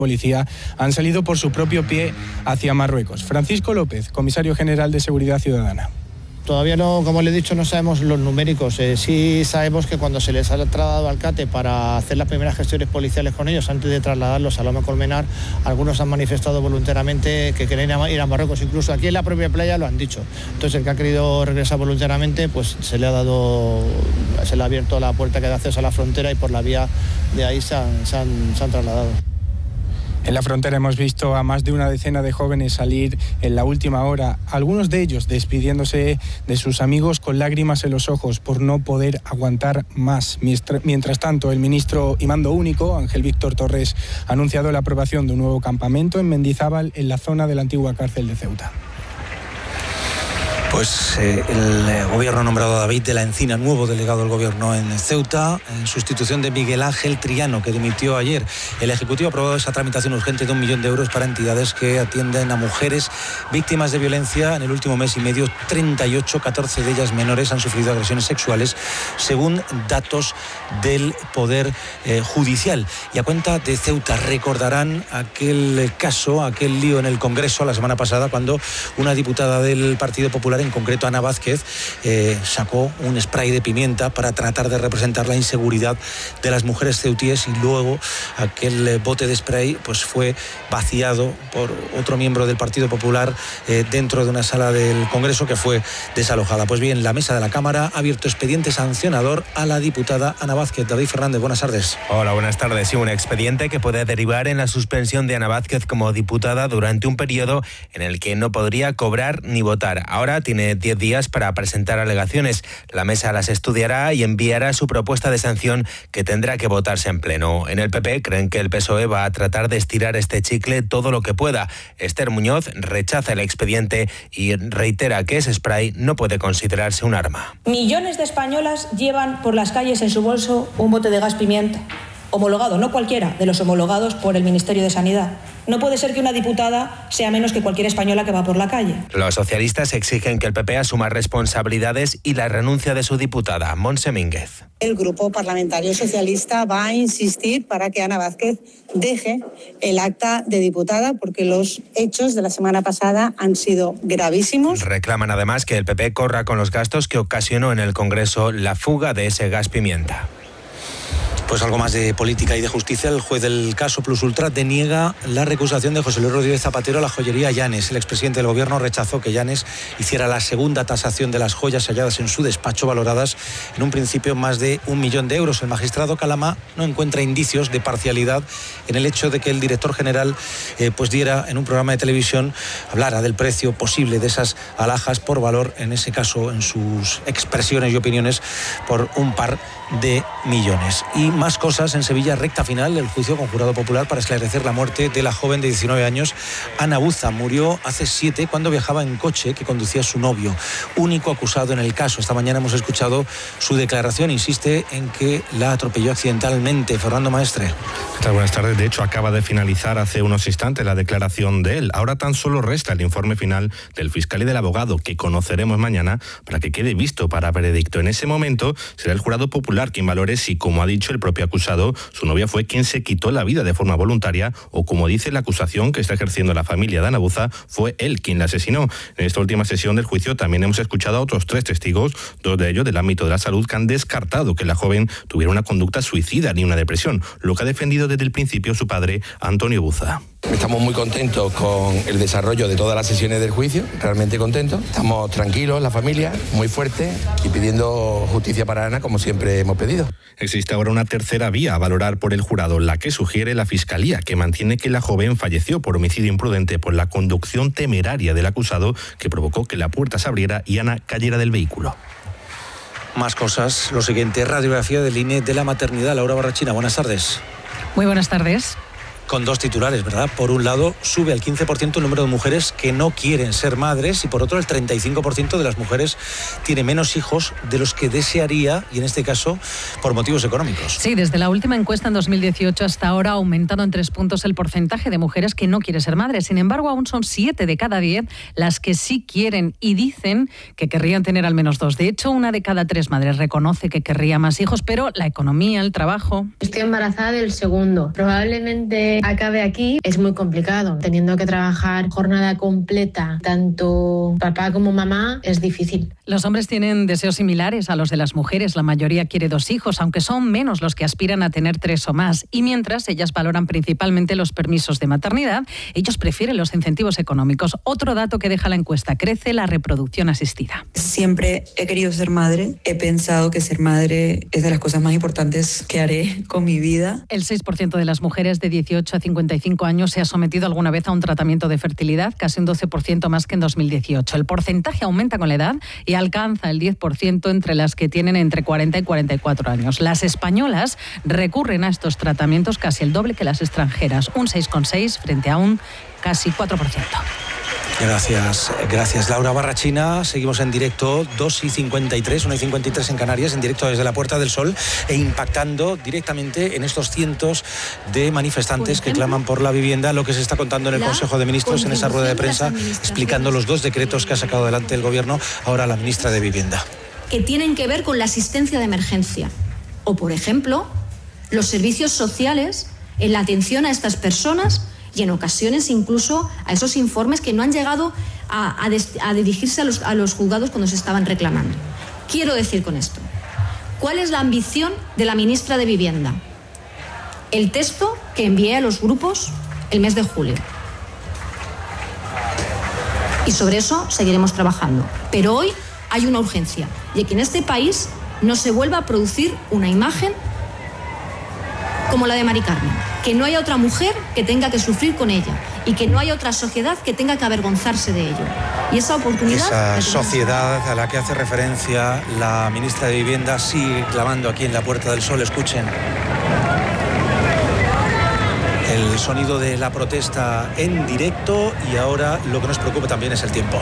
policía han salido por su propio pie hacia Marruecos. Francisco López, comisario general de Seguridad Ciudadana. Todavía no, como le he dicho, no sabemos los numéricos. Sí sabemos que cuando se les ha trasladado al CATE para hacer las primeras gestiones policiales con ellos, antes de trasladarlos a Loma Colmenar, algunos han manifestado voluntariamente que quieren ir a Marruecos. Incluso aquí en la propia playa lo han dicho. Entonces el que ha querido regresar voluntariamente, pues se le ha abierto la puerta que da acceso a la frontera y por la vía de ahí se han trasladado. En la frontera hemos visto a más de una decena de jóvenes salir en la última hora, algunos de ellos despidiéndose de sus amigos con lágrimas en los ojos por no poder aguantar más. Mientras tanto, el ministro y mando único, Ángel Víctor Torres, ha anunciado la aprobación de un nuevo campamento en Mendizábal, en la zona de la antigua cárcel de Ceuta. Pues el gobierno ha nombrado a David de la Encina, nuevo delegado del gobierno en Ceuta, en sustitución de Miguel Ángel Triano, que dimitió ayer. El Ejecutivo ha aprobado esa tramitación urgente de 1 millón de euros para entidades que atienden a mujeres víctimas de violencia. En el último mes y medio, 38, 14 de ellas menores, han sufrido agresiones sexuales, según datos del Poder Judicial. Y a cuenta de Ceuta, recordarán aquel caso, aquel lío en el Congreso la semana pasada, cuando una diputada del Partido Popular, en concreto Ana Vázquez, sacó un spray de pimienta para tratar de representar la inseguridad de las mujeres ceutíes, y luego aquel bote de spray pues fue vaciado por otro miembro del Partido Popular dentro de una sala del Congreso que fue desalojada. Pues bien, la mesa de la Cámara ha abierto expediente sancionador a la diputada Ana Vázquez. David Fernández, buenas tardes. Hola, buenas tardes. Sí, un expediente que puede derivar en la suspensión de Ana Vázquez como diputada durante un periodo en el que no podría cobrar ni votar. Ahora tiene 10 días para presentar alegaciones. La mesa las estudiará y enviará su propuesta de sanción, que tendrá que votarse en pleno. En el PP creen que el PSOE va a tratar de estirar este chicle todo lo que pueda. Esther Muñoz rechaza el expediente y reitera que ese spray no puede considerarse un arma. Millones de españolas llevan por las calles en su bolso un bote de gas pimienta, homologado, no cualquiera, de los homologados por el Ministerio de Sanidad. No puede ser que una diputada sea menos que cualquier española que va por la calle. Los socialistas exigen que el PP asuma responsabilidades y la renuncia de su diputada, Montse Mínguez. El Grupo Parlamentario Socialista va a insistir para que Ana Vázquez deje el acta de diputada, porque los hechos de la semana pasada han sido gravísimos. Reclaman además que el PP corra con los gastos que ocasionó en el Congreso la fuga de ese gas pimienta. Pues algo más de política y de justicia. El juez del caso Plus Ultra deniega la recusación de José Luis Rodríguez Zapatero a la joyería Llanes. El expresidente del gobierno rechazó que Llanes hiciera la segunda tasación de las joyas halladas en su despacho, valoradas en un principio más de 1 millón de euros. El magistrado Calamá no encuentra indicios de parcialidad en el hecho de que el director general pues diera en un programa de televisión, hablara del precio posible de esas alhajas por valor, en ese caso, en sus expresiones y opiniones, por un par de millones. Y más cosas. En Sevilla, recta final del juicio con jurado popular para esclarecer la muerte de la joven de 19 años, Ana Buza. Murió hace 7 cuando viajaba en coche que conducía su novio, único acusado en el caso. Esta mañana hemos escuchado su declaración. Insiste en que la atropelló accidentalmente. Fernando Maestre. ¿Qué tal? Buenas tardes. De hecho, acaba de finalizar hace unos instantes la declaración de él. Ahora tan solo resta el informe final del fiscal y del abogado, que conoceremos mañana para que quede visto para veredicto. En ese momento será el jurado popular quien valore si, como ha dicho el propio acusado, su novia fue quien se quitó la vida de forma voluntaria, o, como dice la acusación que está ejerciendo la familia de Ana Buza, fue él quien la asesinó. En esta última sesión del juicio también hemos escuchado a otros 3 testigos, 2 de ellos del ámbito de la salud, que han descartado que la joven tuviera una conducta suicida ni una depresión, lo que ha defendido desde el principio su padre, Antonio Buza. Estamos muy contentos con el desarrollo de todas las sesiones del juicio, realmente contentos. Estamos tranquilos, la familia, muy fuerte, y pidiendo justicia para Ana, como siempre hemos pedido. Existe ahora una tercera vía a valorar por el jurado, la que sugiere la Fiscalía, que mantiene que la joven falleció por homicidio imprudente por la conducción temeraria del acusado, que provocó que la puerta se abriera y Ana cayera del vehículo. Más cosas. Lo siguiente, radiografía del INE de la maternidad. Laura Barrachina, buenas tardes. Muy buenas tardes. Con 2 titulares, ¿verdad? Por un lado, sube al 15% el número de mujeres que no quieren ser madres, y por otro, el 35% de las mujeres tiene menos hijos de los que desearía, y en este caso, por motivos económicos. Sí, desde la última encuesta en 2018 hasta ahora ha aumentado en 3 puntos el porcentaje de mujeres que no quieren ser madres. Sin embargo, aún son 7 de cada 10 las que sí quieren y dicen que querrían tener al menos 2. De hecho, 1 de cada 3 madres reconoce que querría más hijos, pero la economía, el trabajo... Estoy embarazada del segundo. Probablemente acabe aquí es muy complicado. Teniendo que trabajar jornada completa, tanto papá como mamá, es difícil. Los hombres tienen deseos similares a los de las mujeres. La mayoría quiere 2 hijos, aunque son menos los que aspiran a tener 3 o más. Y mientras ellas valoran principalmente los permisos de maternidad, ellos prefieren los incentivos económicos. Otro dato que deja la encuesta: crece la reproducción asistida. Siempre he querido ser madre. He pensado que ser madre es de las cosas más importantes que haré con mi vida. El 6% de las mujeres de 18 a 55 años se ha sometido alguna vez a un tratamiento de fertilidad, casi un 12% más que en 2018. El porcentaje aumenta con la edad y alcanza el 10% entre las que tienen entre 40 y 44 años. Las españolas recurren a estos tratamientos casi el doble que las extranjeras, un 6,6 frente a un casi 4%. Gracias Laura Barrachina. Seguimos en directo, 2:53, 1:53 en Canarias, en directo desde la Puerta del Sol e impactando directamente en estos cientos de manifestantes que claman por la vivienda, lo que se está contando en el Consejo de Ministros en esa rueda de prensa, explicando los 2 decretos que ha sacado adelante el Gobierno, ahora la ministra de Vivienda. Que tienen que ver con la asistencia de emergencia o, por ejemplo, los servicios sociales en la atención a estas personas y en ocasiones incluso a esos informes que no han llegado a dirigirse a los juzgados cuando se estaban reclamando. Quiero decir con esto, ¿cuál es la ambición de la ministra de Vivienda? El texto que envié a los grupos el mes de julio. Y sobre eso seguiremos trabajando. Pero hoy hay una urgencia, de que en este país no se vuelva a producir una imagen como la de Mari Carmen, que no haya otra mujer que tenga que sufrir con ella y que no haya otra sociedad que tenga que avergonzarse de ello. Y esa oportunidad... Esa sociedad a la que hace referencia la ministra de Vivienda sigue clamando aquí en la Puerta del Sol. Escuchen el sonido de la protesta en directo y ahora lo que nos preocupa también es el tiempo.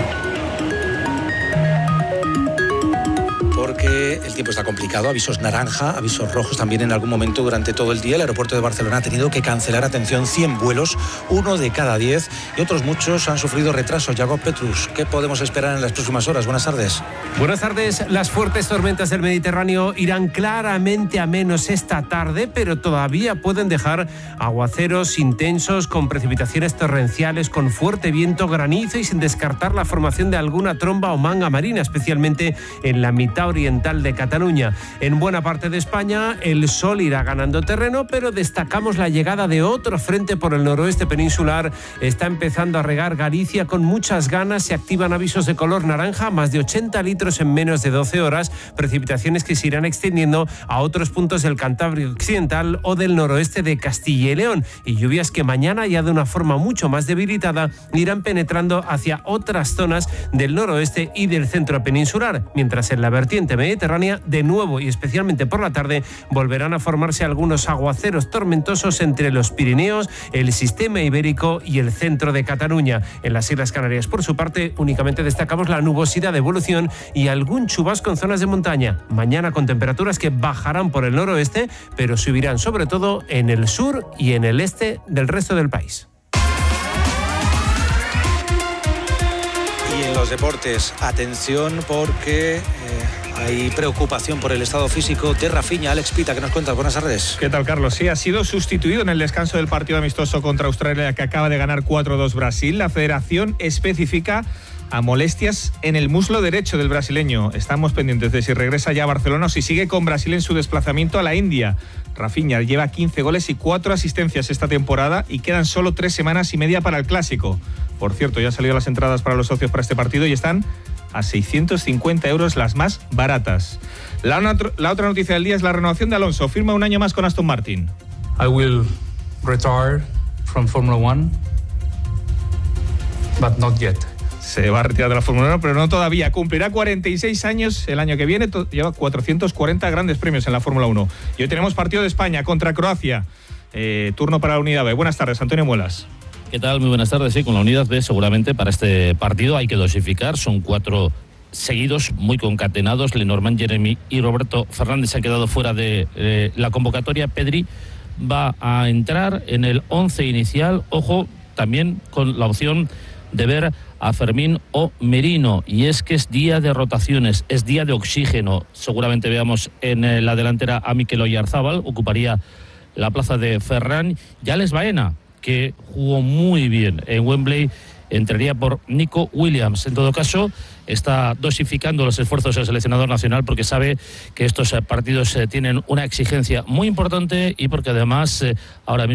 Porque el tiempo está complicado, avisos naranja, avisos rojos también en algún momento durante todo el día. El aeropuerto de Barcelona ha tenido que cancelar, atención, 100 vuelos, 1 de cada 10, y otros muchos han sufrido retrasos. Jacob Petrus, ¿qué podemos esperar en las próximas horas? Buenas tardes. Buenas tardes. Las fuertes tormentas del Mediterráneo irán claramente a menos esta tarde, pero todavía pueden dejar aguaceros intensos con precipitaciones torrenciales, con fuerte viento, granizo y sin descartar la formación de alguna tromba o manga marina, especialmente en la mitad oriental de Cataluña. En buena parte de España el sol irá ganando terreno, pero destacamos la llegada de otro frente por el noroeste peninsular. Está empezando a regar Galicia con muchas ganas. Se activan avisos de color naranja, más de 80 litros en menos de 12 horas, precipitaciones que se irán extendiendo a otros puntos del Cantábrico occidental o del noroeste de Castilla y León, y lluvias que mañana, ya de una forma mucho más debilitada, irán penetrando hacia otras zonas del noroeste y del centro peninsular, mientras en la vertiente mediterránea, de nuevo y especialmente por la tarde, volverán a formarse algunos aguaceros tormentosos entre los Pirineos, el sistema ibérico y el centro de Cataluña. En las Islas Canarias, por su parte, únicamente destacamos la nubosidad de evolución y algún chubasco en zonas de montaña. Mañana con temperaturas que bajarán por el noroeste, pero subirán sobre todo en el sur y en el este del resto del país. Y en los deportes, atención porque hay preocupación por el estado físico de Rafinha. Alex Pita, ¿qué nos cuentas? Buenas tardes. ¿Qué tal, Carlos? Sí, ha sido sustituido en el descanso del partido amistoso contra Australia, que acaba de ganar 4-2 Brasil. La federación especifica a molestias en el muslo derecho del brasileño. Estamos pendientes de si regresa ya a Barcelona o si sigue con Brasil en su desplazamiento a la India. Rafinha lleva 15 goles y 4 asistencias esta temporada y quedan solo 3 semanas y media para el Clásico. Por cierto, ya han salido las entradas para los socios para este partido y están a 650 euros las más baratas. La otra noticia del día es la renovación de Alonso. Firma un año más con Aston Martin. I will retire from Formula 1, but not yet. Se va a retirar de la Fórmula 1, pero no todavía. Cumplirá 46 años el año que viene. Lleva 440 grandes premios en la Fórmula 1. Y hoy tenemos partido de España contra Croacia. Turno para la Unidad B. Buenas tardes, Antonio Muelas. ¿Qué tal? Muy buenas tardes. Sí, con la Unidad B seguramente para este partido hay que dosificar. Son 4 seguidos, muy concatenados. Lenormand, Jeremy y Roberto Fernández se han quedado fuera de la convocatoria. Pedri va a entrar en el 11 inicial. Ojo, también con la opción de ver a Fermín o Merino, y es que es día de rotaciones, es día de oxígeno. Seguramente veamos en la delantera a Mikel Oyarzábal, ocuparía la plaza de Ferran. Y Alex Baena, que jugó muy bien en Wembley, entraría por Nico Williams. En todo caso, está dosificando los esfuerzos del seleccionador nacional porque sabe que estos partidos tienen una exigencia muy importante y porque además ahora mismo